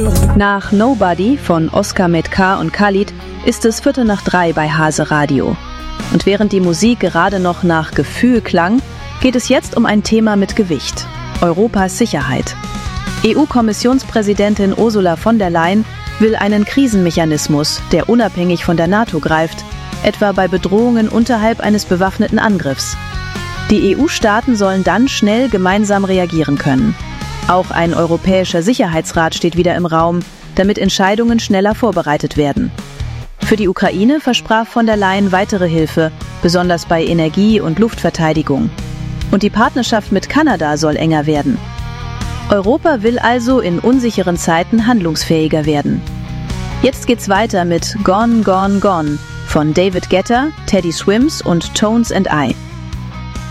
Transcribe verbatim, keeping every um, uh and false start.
Nach Nobody von Oscar mit K und Khalid ist es Viertel nach drei bei Hase Radio. Und während die Musik gerade noch nach Gefühl klang, geht es jetzt um ein Thema mit Gewicht: Europas Sicherheit. E U-Kommissionspräsidentin Ursula von der Leyen will einen Krisenmechanismus, der unabhängig von der NATO greift, etwa bei Bedrohungen unterhalb eines bewaffneten Angriffs. Die E U-Staaten sollen dann schnell gemeinsam reagieren können. Auch ein europäischer Sicherheitsrat steht wieder im Raum, damit Entscheidungen schneller vorbereitet werden. Für die Ukraine versprach von der Leyen weitere Hilfe, besonders bei Energie- und Luftverteidigung. Und die Partnerschaft mit Kanada soll enger werden. Europa will also in unsicheren Zeiten handlungsfähiger werden. Jetzt geht's weiter mit Gone, Gone, Gone von David Guetta, Teddy Swims und Tones and I.